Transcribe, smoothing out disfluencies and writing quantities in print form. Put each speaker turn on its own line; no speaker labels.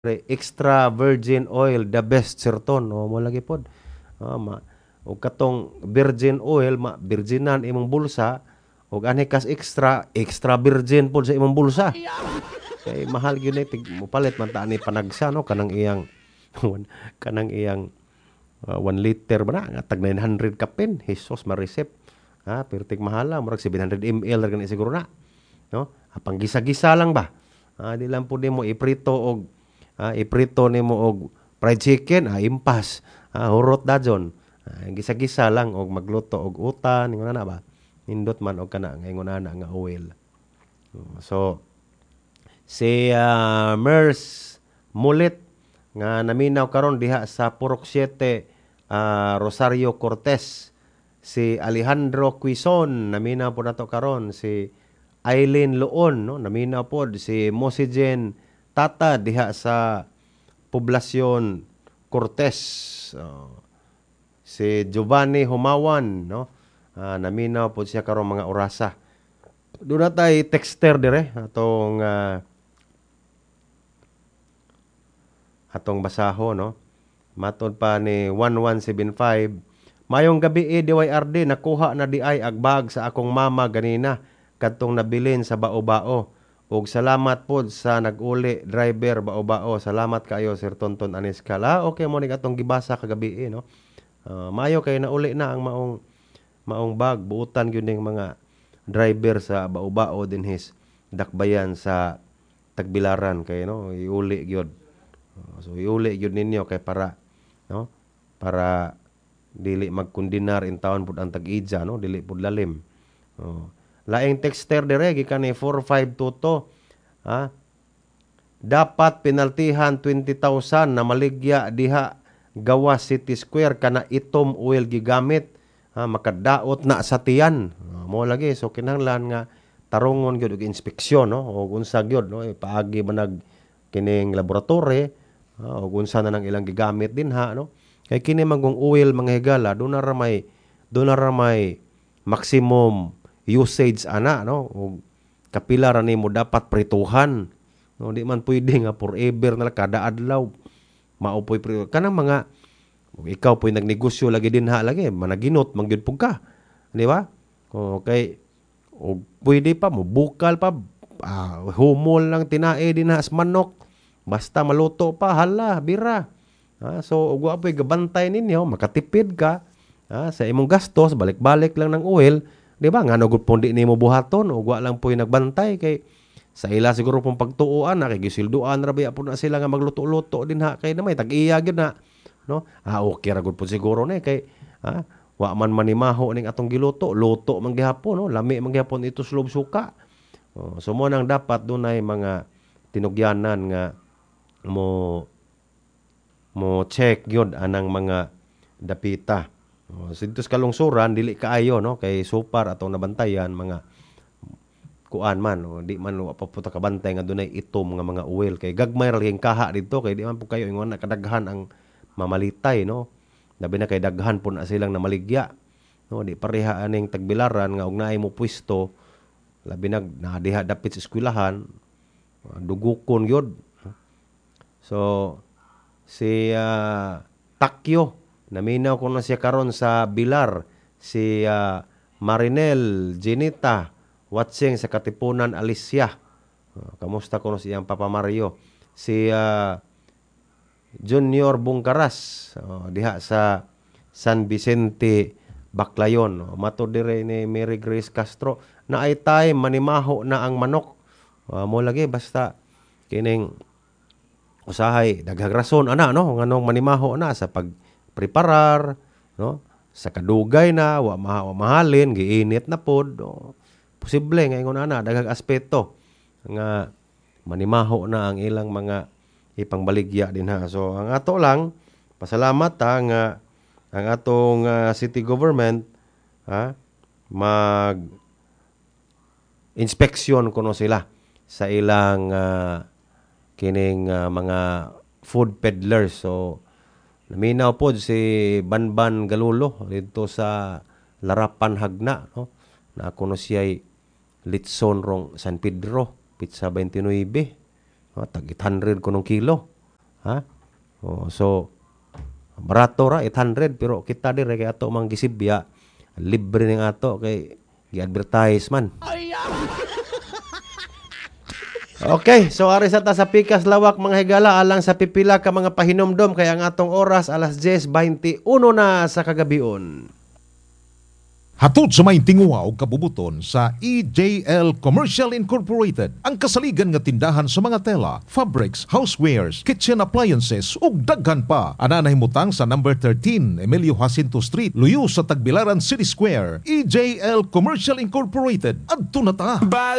extra virgin oil the best sirton o mo lagi pod. O katong virgin oil virginan imong bulsa ug ani kas extra virgin pod sa imong bulsa. Kay mahal gyud ni mopalit man ta ani panagsa no kanang iyang kanang iyang 1 liter ba na nga tag 900 kapin. Hesus ma-receipt. Pertig mahala murag 700 ml ra gani siguro na. No? Apang gisa-gisa lang ba? Di lang po nimo iprito nimo og fried chicken, impas. Hurot dajon. Gisa-gisa lang og magluto og utan, ingon na ba? Nindot man og kana nga ingon ana nga oil. So si Mers Mulit nga naminaw karon diha sa Purok 7 Rosario Cortez. Si Alejandro Quizon naminaw po nato karon. Si Aileen Loon no naminaw pod. Si Mosigen Tata diha sa Poblasyon Cortez. Si Giovanni Humawan no naminaw pod siya karon mga orasa. Doon na tayo texter dire atong basaho no. Matod pa ni 1175, mayong gabi DYRD nakuha na di ay agbag sa akong mama ganina kadtong nabilin sa Bao-Bao. Ug salamat pod sa nag-uli driver Bao-Bao. Salamat kayo Sir Tonton Aniskal. Okay mo ni atong gibasa kagabi no. Mayo kay nauli na ang maong bag buutan gyud ning mga driver sa Bao-Bao din his dakbayan sa Tagbilaran kay no iuli gyud. So iuli gyud ninyo kay para no para dili magkundinar in town pud ang tag-ija no dili pud lalim. Laing texter dire gikan ni 4522 dapat penaltihan 20,000 na maligya diha Gawas City Square kana itom oil gigamit makadaot na sa tiyan. Mo lagi so kinahanglan nga tarungon gyud og inspeksyon no og unsa gyud no paagi manag kining laboratory ug unsa na nang ilang gigamit dinha no kay kini magong oil mga higala do na ra may maximum usage ana no ug kapila ra nimo dapat prituhan no di man pwede nga forever na kada adlaw maupoy kanang mga ikaw po'y nagnegosyo lagi dinha lagi managinot mangyud pug ka di ba okay o pwede pa mo bukal pa humol lang tinae dinha sa manok basta maluto pa hala bira so ug wa po'y gabantay ninyo makatipid ka sa imong gastos balik-balik lang ng oil di ba ngano gud pon di nimo buhaton ug wa lang po'y nagbantay kay sa ila siguro pong pagtuuan na kay gisilduan ra biya po na sila nga magluto-luto dinha kay na may tag-iya gyud na no okay ra gud po siguro ni kay wa man manimaho ning atong giluto luto man gihapon no lami man gihapon ito slob suka so mo nang dapat dunay mga tinugyanan nga mo check gyud anang mga dapita sintos kalungsuran dili kaayo no kay supar atong nabantayan mga kuan man di man paputa kabantay nga dunay itom nga mga oil kay gagmay ra ling kaha didto kay di man po kayo ingon na kadaghan ang mamalitay no labi na kay daghan po na silang namaligya no di pareha aning Tagbilaran nga og naay mo pwesto labi na diha dapit sa eskwelahan dugukon gyud so si Takyo naminaw ko na siya karon sa Bilar si Marinel Ginita watching sa Katipunan Alicia. Kamusta ko siyang Papa Mario? Si Junior Bungkaras diha sa San Vicente, Baclayon. Mato dire ni Mary Grace Castro na ay time manimaho na ang manok. Mo lagi basta kining usahay daghang rason ana no nganong manimaho na sa pagpreparar no sa kadugay na wa mahalin giinit na pod posible nga ingon ana daghang aspeto nga manimaho na ang ilang mga ipangbaligya dinha. So ang ato lang pasalamat nga ang atong city government mag inspeksyon kuno sila sa ilang kining mga food peddlers. So naminaw pod si Banban Galulo dito sa Larapan Hagna no na kuno siya'y Litson rong San Pedro, pizza 29. Tag 800 kunong kilo. Ha? So barato ra 800 pero kita dire kay ato mang gisibya libre ning ato kay gi-advertise man. Okay, so ari sa ta sa Pikas Lawak mga higala alang sa pipila ka mga pahinomdom kay ang atong oras alas 10:21 na sa kagabion.
Hatod sa may tinguha o kabubuton sa EJL Commercial Incorporated, ang kasaligan nga tindahan sa mga tela, fabrics, housewares, kitchen appliances ug daghan pa. Ana nahimutang sa number 13 Emilio Jacinto Street, luyo sa Tagbilaran City Square. EJL Commercial Incorporated. Adto na ta.